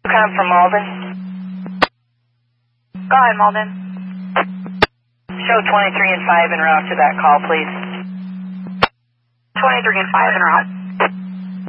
Come from Malden. Go ahead, Malden. Show 23 and 5 en route to that call, please. 23 and 5 en route.